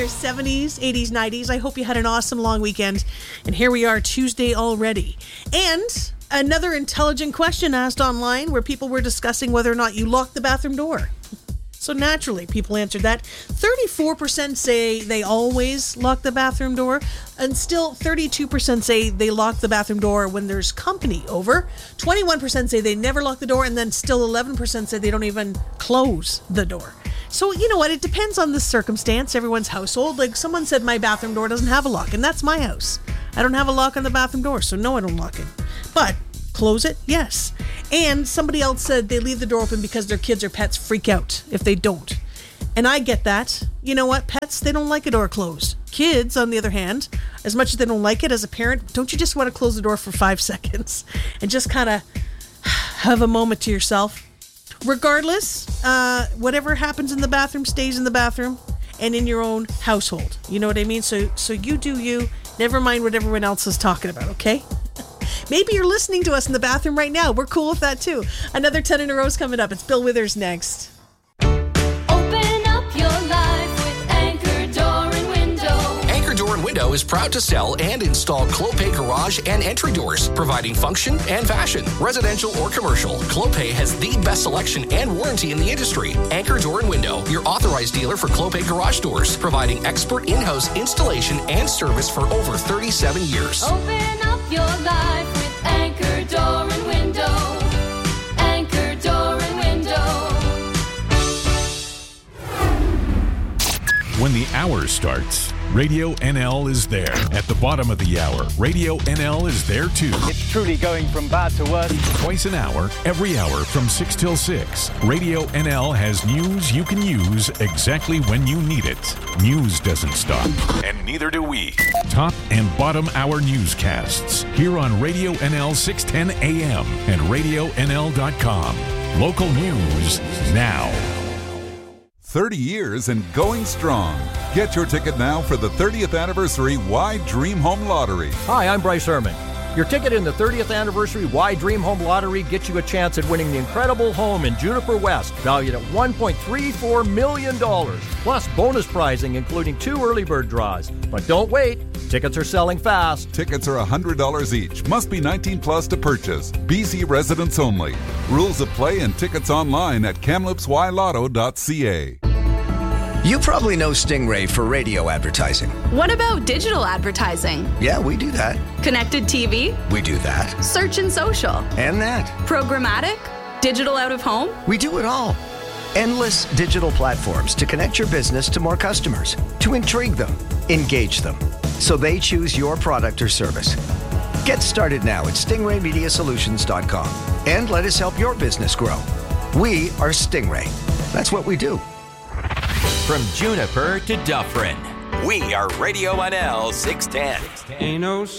70s, 80s, 90s. I hope you had an awesome long weekend. And here we are, Tuesday already. And another intelligent question asked online where people were discussing whether or not you lock the bathroom door. So naturally, people answered that. 34% say they always lock the bathroom door, and still 32% say they lock the bathroom door when there's company over. 21% say they never lock the door, and then still 11% say they don't even close the door. So, you know what? It depends on the circumstance, everyone's household. Like someone said, my bathroom door doesn't have a lock, and that's my house. I don't have a lock on the bathroom door, so no, I don't lock it. But close it? Yes. And somebody else said they leave the door open because their kids or pets freak out if they don't. And I get that. You know what? Pets, they don't like a door closed. Kids, on the other hand, as much as they don't like it as a parent, don't you just want to close the door for 5 seconds and just kind of have a moment to yourself? Regardless, whatever happens in the bathroom stays in the bathroom and in your own household. You know what I mean? So you do you. Never mind what everyone else is talking about, okay? Maybe you're listening to us in the bathroom right now. We're cool with that too. Another 10 in a row is coming up. It's Bill Withers next. Open up your life with Anchor Door and Window. Anchor Door and Window is proud to sell and install Clopay garage and entry doors, providing function and fashion. Residential or commercial, Clopay has the best selection and warranty in the industry. Anchor Door and Window, your authorized dealer for Clopay garage doors, providing expert in-house installation and service for over 37 years. Open up your life with Anchor Door and Window. Anchor Door and Window. When the hour starts, Radio NL is there. At the bottom of the hour, Radio NL is there too. It's truly going from bad to worse. Twice an hour, every hour from 6 till 6. Radio NL has news you can use exactly when you need it. News doesn't stop, and neither do we. Top and bottom hour newscasts here on Radio NL 610 AM and RadioNL.com. Local news now. 30 years and going strong. Get your ticket now for the 30th anniversary Wide Dream Home Lottery. Hi, I'm Bryce Herman. Your ticket in the 30th anniversary Wide Dream Home Lottery gets you a chance at winning the incredible home in Juniper West, valued at $1.34 million, plus bonus prizing including 2 early bird draws. But don't wait. Tickets are selling fast. Tickets are $100 each. Must be 19 plus to purchase. BC residents only. Rules of play and tickets online at kamloops.ylotto.ca. You probably know Stingray for radio advertising. What about digital advertising? Yeah, we do that. Connected TV? We do that. Search and social? And that. Programmatic? Digital out of home? We do it all. Endless digital platforms to connect your business to more customers, to intrigue them, engage them, so they choose your product or service. Get started now at stingraymediasolutions.com and let us help your business grow. We are Stingray. That's what we do. From Juniper to Dufferin, we are Radio NL 610. Ain't no